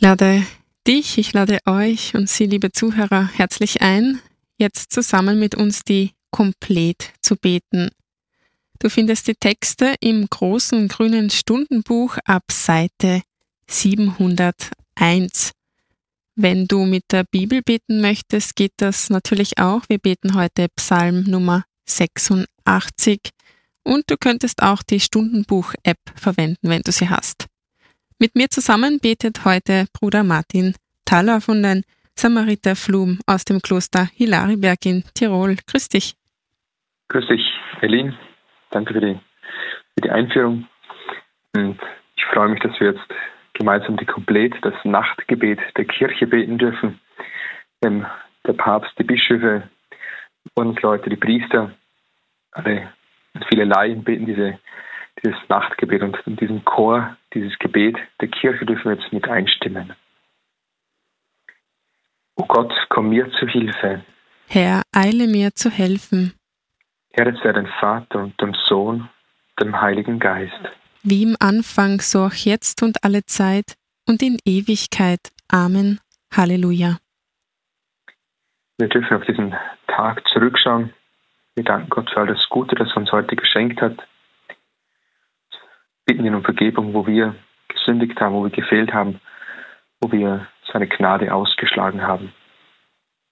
lade dich, ich lade euch und Sie, liebe Zuhörer, herzlich ein, jetzt zusammen mit uns die Komplett zu beten. Du findest die Texte im großen grünen Stundenbuch ab Seite 701. Wenn du mit der Bibel beten möchtest, geht das natürlich auch. Wir beten heute Psalm Nummer 86 und du könntest auch die Stundenbuch-App verwenden, wenn du sie hast. Mit mir zusammen betet heute Bruder Martin Thaler von den Samariter Flum aus dem Kloster Hilariberg in Tirol. Grüß dich. Grüß dich, Eileen. Danke für die Einführung. Und ich freue mich, dass wir jetzt gemeinsam die Komplett, das Nachtgebet der Kirche beten dürfen. Der Papst, die Bischöfe, Ordensleute, die Priester, alle und viele Laien beten dieses Nachtgebet und in diesem Chor, dieses Gebet der Kirche dürfen wir jetzt mit einstimmen. O Gott, komm mir zu Hilfe. Herr, eile mir zu helfen. Ehret sei dem Vater und dem Sohn, dem Heiligen Geist. Wie im Anfang, so auch jetzt und alle Zeit und in Ewigkeit. Amen. Halleluja. Wir dürfen auf diesen Tag zurückschauen. Wir danken Gott für all das Gute, das er uns heute geschenkt hat. Bitten ihn um Vergebung, wo wir gesündigt haben, wo wir gefehlt haben, wo wir seine Gnade ausgeschlagen haben.